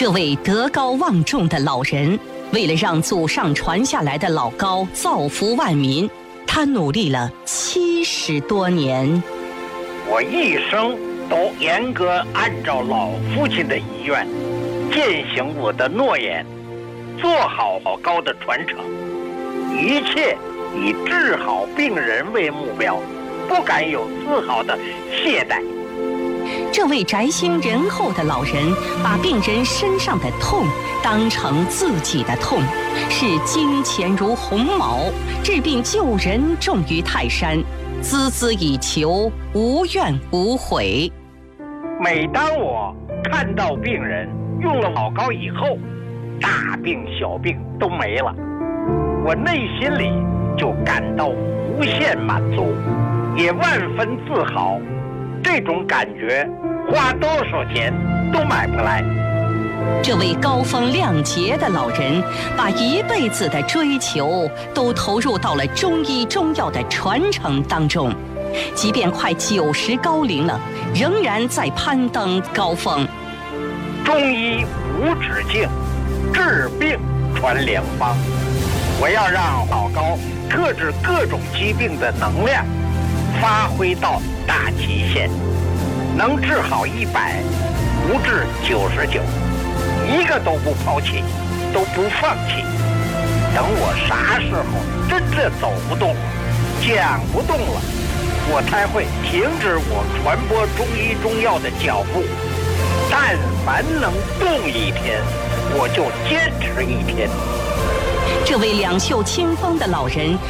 这位德高望重的老人，为了让祖上传下来的老高造福万民，他努力了70多年。 我一生都严格按照老父亲的遗愿，践行我的诺言，做好老高的传承，一切以治好病人为目标，不敢有丝毫的懈怠。 这位宅心仁厚的老人，把病人身上的痛当成自己的痛，视金钱如鸿毛，治病救人重于泰山，孜孜以求，无怨无悔。 每当我看到病人用了老高以后，大病小病都没了，我内心里就感到无限满足，也万分自豪。这种感觉花多少钱都买不来。 这位高风亮节的老人，把一辈子的追求都投入到了中医中药的传承当中，即便快90高龄了，仍然在攀登高峰。 中医无止境，治病传良方。我要让老高克制各种疾病的能量发挥到大极限，能治好100，不治99，一个都不抛弃，都不放弃。等我啥时候真正走不动了，讲不动了，我才会停止我传播中医中药的脚步。但凡能动1天，我就坚持1天。 这位两袖清风的老人